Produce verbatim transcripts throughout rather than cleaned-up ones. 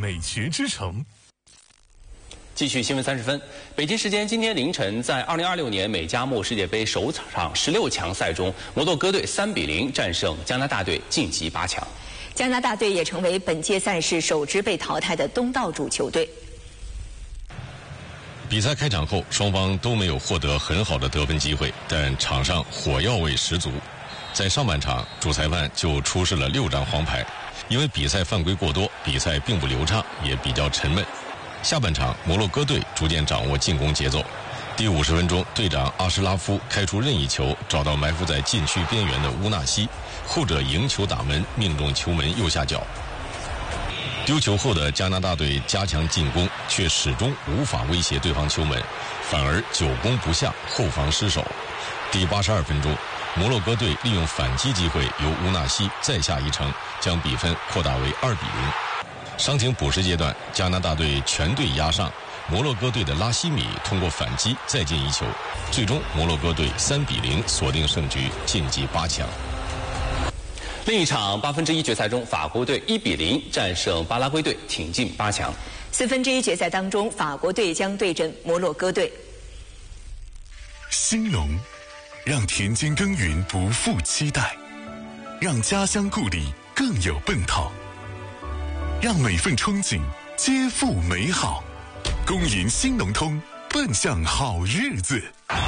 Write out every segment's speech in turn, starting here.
美学之城。 继续新闻三十分，北京时间今天凌晨，在二零二六年美加墨世界杯首场十六强赛中，摩洛哥队三比零战胜加拿大队，晋级八强。 加拿大队也成为本届赛事首支被淘汰的东道主球队。 比赛开场后，双方都没有获得很好的得分机会，但场上火药味十足。在上半场，主裁判就出示了六张黄牌，因为比赛犯规过多，比赛并不流畅，也比较沉闷。下半场，摩洛哥队逐渐掌握进攻节奏。第五十分钟，队长阿什拉夫开出任意球，找到埋伏在禁区边缘的乌纳西，后者迎球打门，命中球门右下角。丢球后的加拿大队加强进攻，却始终无法威胁对方球门，反而久攻不下，后防失守。第八十二分钟，摩洛哥队利用反击机会，由乌纳西再下一城，将比分扩大为二比零。伤停补时阶段，加拿大队全队压上，摩洛哥队的拉希米通过反击再进一球，最终摩洛哥队三比零锁定胜局，晋级八强。 另一场八分之一决赛中，法国队一比零战胜巴拉圭队，挺进八强。 四分之一决赛当中，法国队将对阵摩洛哥队。 兴农，让田间耕耘不负期待，让家乡故里更有奔头，让每份憧憬皆付美好。恭迎兴农通，奔向好日子。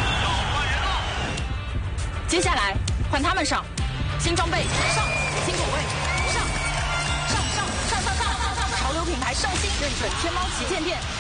接下来换他们上，新装备上，新口味上，上上上上上上上，潮流品牌上新，认准天猫旗舰店。